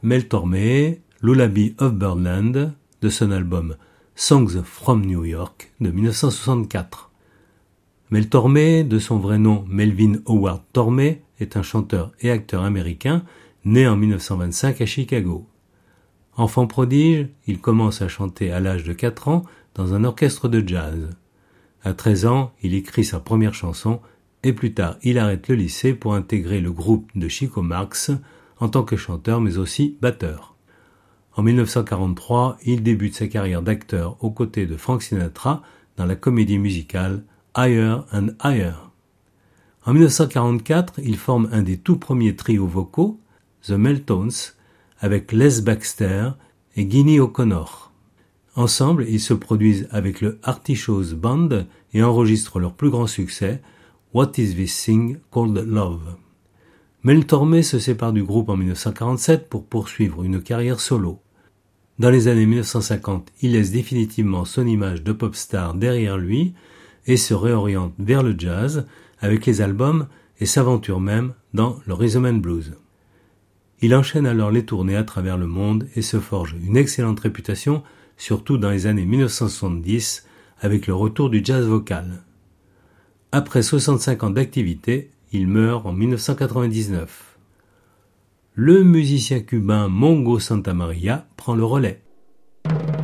Mel Torme, Lullaby of Birdland, de son album Songs from New York de 1964. Mel Torme, de son vrai nom Melvin Howard Torme, est un chanteur et acteur américain né en 1925 à Chicago. Enfant prodige, il commence à chanter à l'âge de 4 ans dans un orchestre de jazz. À 13 ans, il écrit sa première chanson et plus tard, il arrête le lycée pour intégrer le groupe de Chico Marx en tant que chanteur mais aussi batteur. En 1943, il débute sa carrière d'acteur aux côtés de Frank Sinatra dans la comédie musicale Higher and Higher. En 1944, il forme un des tout premiers trios vocaux, The Meltones, avec Les Baxter et Guinea O'Connor. Ensemble, ils se produisent avec le Artie Shaw's Band et enregistrent leur plus grand succès, What is this thing called love? Mel Torme se sépare du groupe en 1947 pour poursuivre une carrière solo. Dans les années 1950, il laisse définitivement son image de pop star derrière lui et se réoriente vers le jazz avec les albums et s'aventure même dans le rhythm and blues. Il enchaîne alors les tournées à travers le monde et se forge une excellente réputation, surtout dans les années 1970, avec le retour du jazz vocal. Après 65 ans d'activité, il meurt en 1999. Le musicien cubain Mongo Santamaria prend le relais.